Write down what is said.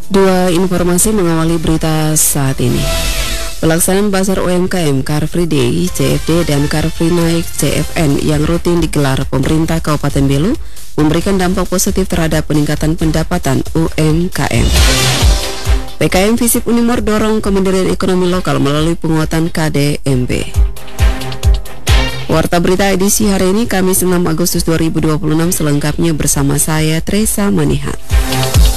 Dua informasi mengawali berita saat ini. Pelaksanaan Bazar UMKM Car Free Day CFD dan Car Free Night CFN yang rutin digelar pemerintah Kabupaten Belu memberikan dampak positif terhadap peningkatan pendapatan UMKM. PKM Visip Unimor dorong Kementerian Ekonomi Lokal melalui penguatan KDMB. Warta berita edisi hari ini Kamis 6 Agustus 2026 selengkapnya bersama saya Tresa Manihat.